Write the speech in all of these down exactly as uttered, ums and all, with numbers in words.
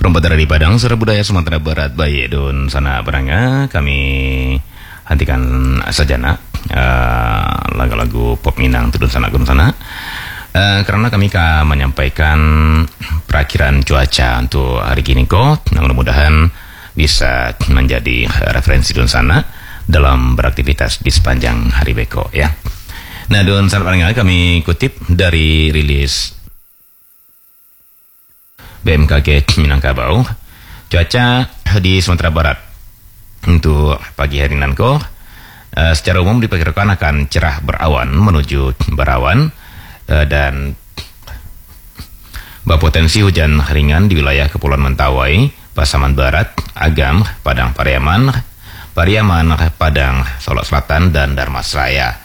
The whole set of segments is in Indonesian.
Perempat dari Padang, Suara Budaya Sumatera Barat, Bayedun, sana berangga, kami hentikan sejenak uh, lagu-lagu pop Minang, Tudun sana, Gunung sana, uh, karena kami akan menyampaikan perakhiran cuaca untuk hari ini kok, mudah-mudahan bisa menjadi referensi Dun sana dalam beraktivitas di sepanjang hari beko ya. Nah, Dun sana berangga kami kutip dari rilis B M K G Minangkabau, cuaca di Sumatera Barat untuk pagi hari nanti uh, secara umum diperkirakan akan cerah berawan menuju berawan uh, dan berpotensi hujan ringan di wilayah Kepulauan Mentawai, Pasaman Barat, Agam, Padang Pariaman, Pariaman, Padang, Solok Selatan, dan Darmasraya.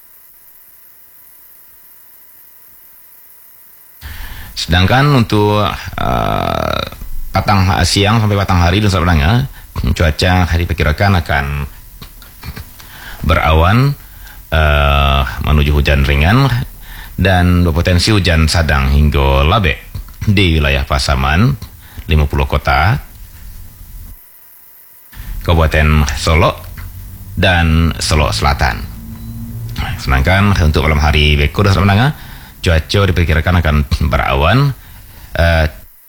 Sedangkan untuk uh, patang siang sampai patang hari di Nusa Tenggara, cuaca diperkirakan akan berawan uh, menuju hujan ringan dan berpotensi hujan sedang hingga lebat di wilayah Pasaman, lima puluh kota, Kabupaten Solok, dan Solok Selatan. Sedangkan untuk malam hari beko di Nusa Tenggara, cuaca diperkirakan akan berawan uh,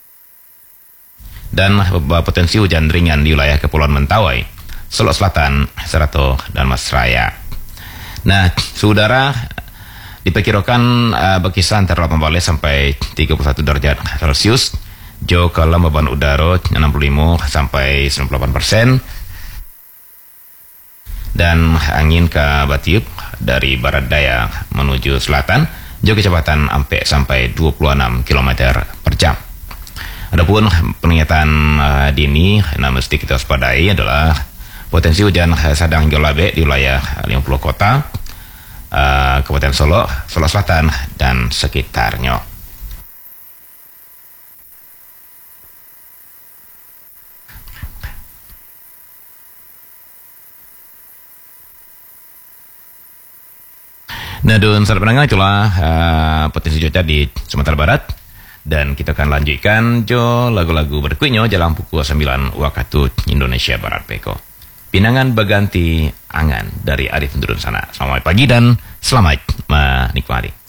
dan berpotensi hujan ringan di wilayah Kepulauan Mentawai, Solok Selatan, Serato, dan Masraya. Nah, saudara, diperkirakan uh, berkisar antara delapan belas sampai tiga puluh satu derajat Celcius, jauh kelembaban udara enam puluh lima sampai sembilan puluh delapan persen, dan angin ke batiup dari barat daya menuju selatan, jauh kecepatan sampai dua puluh enam kilometer per jam. Adapun peringatan uh, dini yang mesti kita waspadai adalah potensi hujan sedang hingga lebat di wilayah lima puluh kota, uh, Kabupaten Solok, Solok Selatan, dan sekitarnya. Nah, Dun saat pendengar itulah uh, potensi cuaca di Sumatera Barat, dan kita akan lanjutkan jo lagu-lagu berikutnya dalam pukul sembilan waktu Indonesia Barat Beko. Pinangan Baganti Angan dari Arif Dun sana. Selamat pagi dan selamat menikmati.